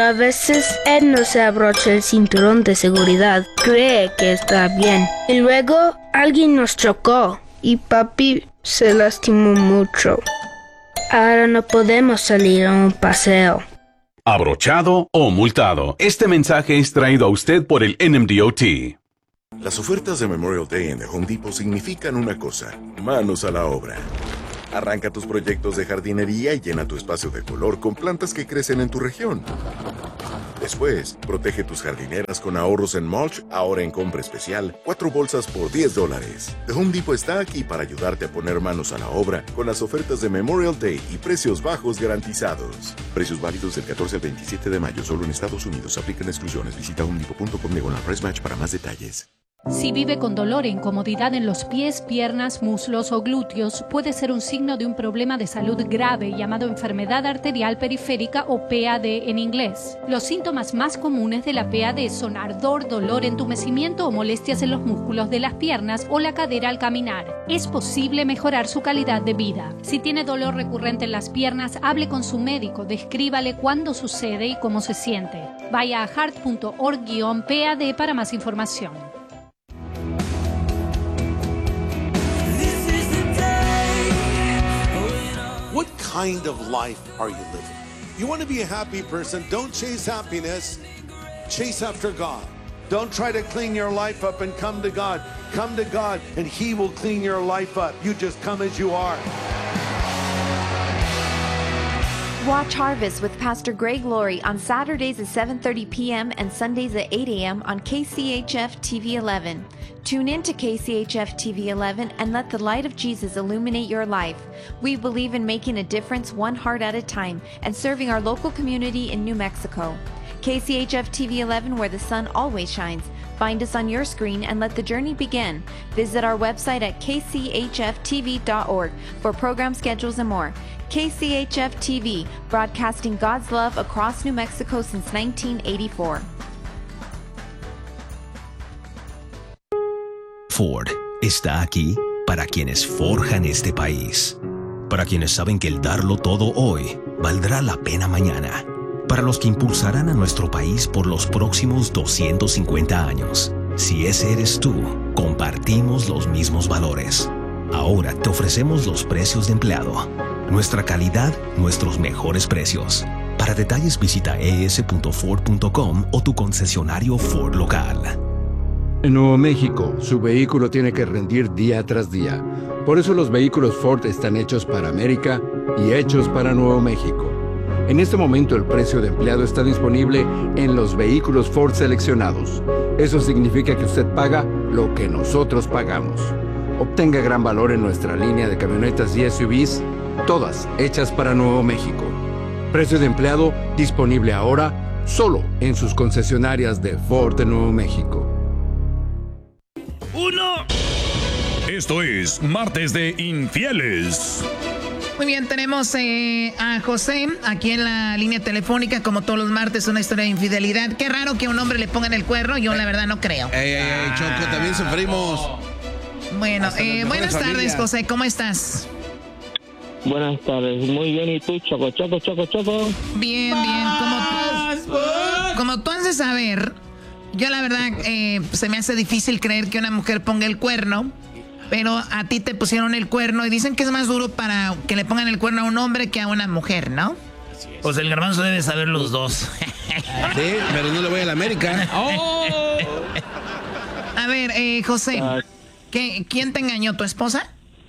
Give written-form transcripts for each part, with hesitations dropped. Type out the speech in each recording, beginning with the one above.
A veces él no se abrocha el cinturón de seguridad, cree que está bien. Y luego alguien nos chocó y papi se lastimó mucho. Ahora no podemos salir a un paseo. Abrochado o multado. Este mensaje es traído a usted por el NMDOT. Las ofertas de Memorial Day en The Home Depot significan una cosa: manos a la obra. Arranca tus proyectos de jardinería y llena tu espacio de color con plantas que crecen en tu región. Después, protege tus jardineras con ahorros en mulch, ahora en compra especial, 4 bolsas por $10. The Home Depot está aquí para ayudarte a poner manos a la obra con las ofertas de Memorial Day y precios bajos garantizados. Precios válidos del 14 al 27 de mayo, solo en Estados Unidos. Aplican exclusiones. Visita homedepot.com/price match para más detalles. Si vive con dolor e incomodidad en los pies, piernas, muslos o glúteos, puede ser un signo de un problema de salud grave llamado enfermedad arterial periférica o PAD en inglés. Los síntomas más comunes de la PAD son ardor, dolor, entumecimiento o molestias en los músculos de las piernas o la cadera al caminar. Es posible mejorar su calidad de vida. Si tiene dolor recurrente en las piernas, hable con su médico, descríbale cuándo sucede y cómo se siente. Vaya a heart.org/PAD para más información. What kind of life are you living? You want to be a happy person, don't chase happiness, chase after God. Don't try to clean your life up and come to God. Come to God and He will clean your life up. You just come as you are. Watch Harvest with Pastor Greg Laurie on Saturdays at 7:30 p.m. and Sundays at 8 a.m. on KCHF TV 11. Tune in to KCHF TV 11 and let the light of Jesus illuminate your life. We believe in making a difference one heart at a time and serving our local community in New Mexico. KCHF TV 11, where the sun always shines. Find us on your screen and let the journey begin. Visit our website at kchftv.org for program schedules and more. KCHF TV, broadcasting God's love across New Mexico since 1984. Ford está aquí para quienes forjan este país, para quienes saben que el darlo todo hoy valdrá la pena mañana, para los que impulsarán a nuestro país por los próximos 250 años. Si ese eres tú, compartimos los mismos valores. Ahora te ofrecemos los precios de empleado, nuestra calidad, nuestros mejores precios. Para detalles visita es.ford.com o tu concesionario Ford local. En Nuevo México, su vehículo tiene que rendir día tras día. Por eso los vehículos Ford están hechos para América y hechos para Nuevo México. En este momento el precio de empleado está disponible en los vehículos Ford seleccionados. Eso significa que usted paga lo que nosotros pagamos. Obtenga gran valor en nuestra línea de camionetas y SUVs, todas hechas para Nuevo México. Precio de empleado disponible ahora solo en sus concesionarias de Ford de Nuevo México. Esto es Martes de Infieles. Muy bien, tenemos a José aquí en la línea telefónica, como todos los martes, una historia de infidelidad. Qué raro que a un hombre le pongan el cuerno, yo la verdad no creo. Choco, también sufrimos. Bueno, buenas tardes, José, ¿cómo estás? Buenas tardes, muy bien, ¿y tú, Choco? Bien, como tú has de saber, yo la verdad se me hace difícil creer que una mujer ponga el cuerno, pero a ti te pusieron el cuerno y dicen que es más duro para que le pongan el cuerno a un hombre que a una mujer, ¿no? Pues el garbanzo debe saber los dos. Sí, pero no le voy a la América. ¡Oh! A ver, José, ¿quién te engañó? ¿Tu esposa?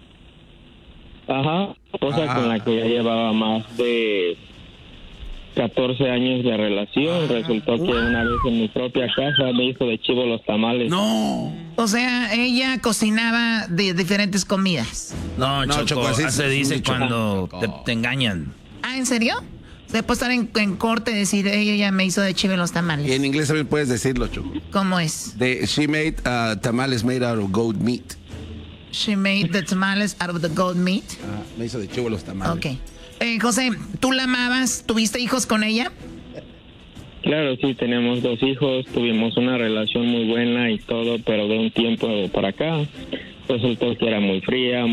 Ajá, esposa con la que ya llevaba más de 14 años de relación. Resultó que una vez en mi propia casa me hizo de chivo los tamales. No. O sea, ella cocinaba de diferentes comidas. No, Choco, así se dice cuando te engañan. ¿Ah, en serio? Después estar en corte y decir, ella me hizo de chivo los tamales. Y en inglés también puedes decirlo, Choco. ¿Cómo es? She made tamales made out of goat meat. She made the tamales out of the goat meat. Me hizo de chivo los tamales. Ok. José, ¿tú la amabas? ¿Tuviste hijos con ella? Claro, sí, tenemos 2 hijos, tuvimos una relación muy buena y todo, pero de un tiempo para acá resultó que era muy fría,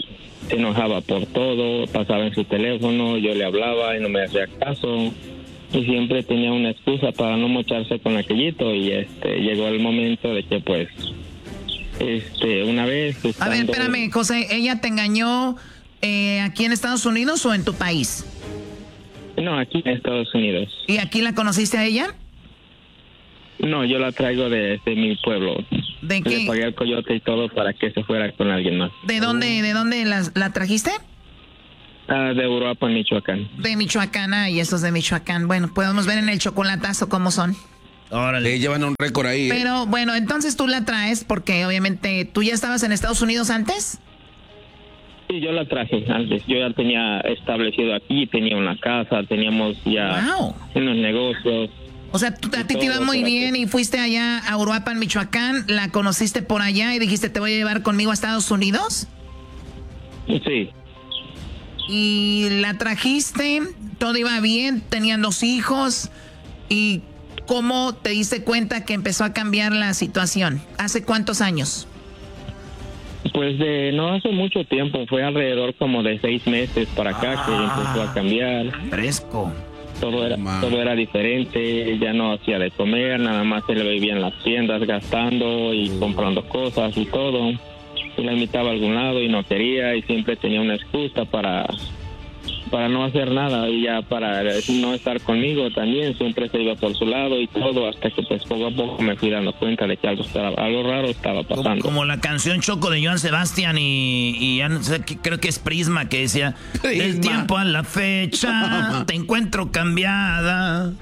se enojaba por todo, pasaba en su teléfono, yo le hablaba y no me hacía caso. y siempre tenía una excusa para no mocharse con aquellito, y llegó el momento de que pues una vez A ver, espérame, José, ¿ella te engañó aquí en Estados Unidos o en tu país? No, aquí en Estados Unidos. ¿Y aquí la conociste a ella? No, yo la traigo de mi pueblo. ¿De qué? Le pagué al coyote y todo para que se fuera con alguien más. ¿De dónde la trajiste? De Uruapan, Michoacán. De Michoacán, y esos de Michoacán. Bueno, podemos ver en el chocolatazo cómo son. Órale, llevan un récord ahí. Pero bueno, entonces tú la traes porque obviamente tú ya estabas en Estados Unidos antes. Sí, yo la traje antes. Yo ya tenía establecido aquí, tenía una casa, teníamos ya unos negocios. O sea, a ti te iba muy bien y fuiste allá a Uruapan, Michoacán, la conociste por allá y dijiste, ¿te voy a llevar conmigo a Estados Unidos? Sí. Y la trajiste, todo iba bien, tenían 2 hijos. ¿Y cómo te diste cuenta que empezó a cambiar la situación? ¿Hace cuántos años? Pues no hace mucho tiempo, fue alrededor como de 6 meses para acá que empezó a cambiar. Fresco. Todo era diferente, ya no hacía de comer, nada más se le vivía en las tiendas gastando y comprando cosas y todo. Y la invitaba a algún lado y no quería, y siempre tenía una excusa para no hacer nada, y ya para no estar conmigo también, siempre se iba por su lado y todo, hasta que pues poco a poco me fui dando cuenta de que algo raro estaba pasando. Como la canción Choco de Joan Sebastián y ya no sé, creo que es Prisma, que decía, del tiempo a la fecha te encuentro cambiada.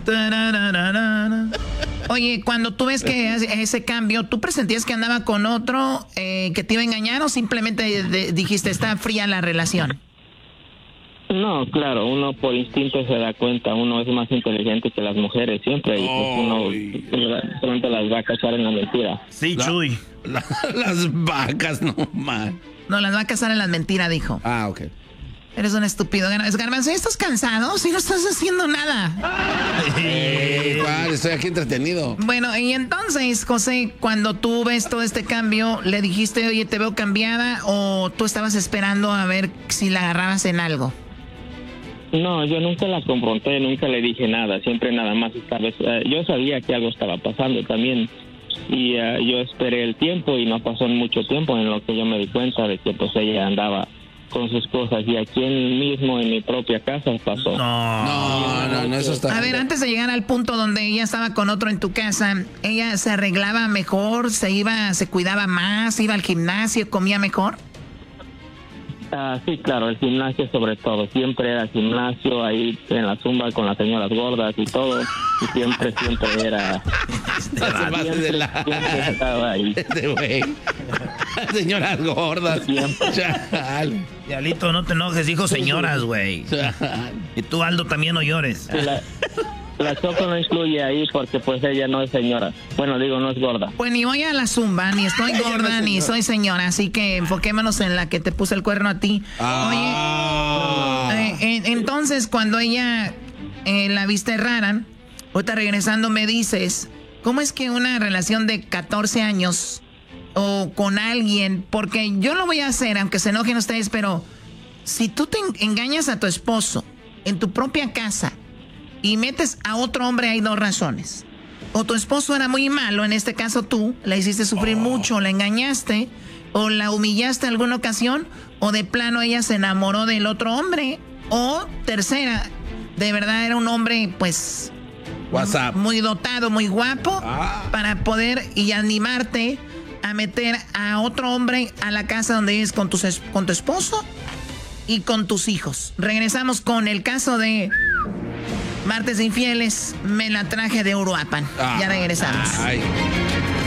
Oye, cuando tú ves que ese cambio, ¿tú presentías que andaba con otro que te iba a engañar, o simplemente dijiste, está fría la relación? No, claro, uno por instinto se da cuenta, uno es más inteligente que las mujeres siempre, y pues uno pronto las va a cachar en la mentira. Sí, Chuy. Las vacas, no más. No, las va a cazar en las mentiras, dijo. Ah, ok. Eres un estúpido. Garbanzo, ¿estás cansado? Si no estás haciendo nada. Estoy aquí entretenido. Bueno, y entonces, José, cuando tú ves todo este cambio, ¿le dijiste, oye, te veo cambiada, o tú estabas esperando a ver si la agarrabas en algo? No, yo nunca la confronté, nunca le dije nada, siempre nada más yo sabía que algo estaba pasando también, y yo esperé el tiempo y no pasó mucho tiempo en lo que yo me di cuenta de que pues ella andaba con sus cosas, y aquí mismo en mi propia casa pasó. No, eso está... A ver, antes de llegar al punto donde ella estaba con otro en tu casa, ¿ella se arreglaba mejor, se cuidaba más, iba al gimnasio, comía mejor? Sí, claro, el gimnasio sobre todo, siempre era gimnasio, ahí en la zumba con las señoras gordas y todo, y siempre era... siempre estaba ahí. Señoras gordas. Diablito, no te enojes, dijo señoras, güey. Y tú, Aldo, también no llores. La Choco no incluye ahí porque pues ella no es señora. Bueno, digo, no es gorda. Pues ni voy a la zumba, ni estoy gorda, ni soy señora. Así que enfoquémonos en la que te puso el cuerno a ti. Oye, entonces cuando ella la viste rara, ahorita regresando me dices, ¿cómo es que una relación de 14 años o con alguien? Porque yo lo voy a hacer, aunque se enojen ustedes, pero si tú te engañas a tu esposo en tu propia casa y metes a otro hombre, hay 2 razones. O tu esposo era muy malo, en este caso tú, la hiciste sufrir mucho, la engañaste, o la humillaste en alguna ocasión, o de plano ella se enamoró del otro hombre, o tercera, de verdad era un hombre, pues, muy dotado, muy guapo, para poder y animarte a meter a otro hombre a la casa donde vives con tu esposo y con tus hijos. Regresamos con el caso de Martes de Infieles, me la traje de Uruapan. Ya regresamos.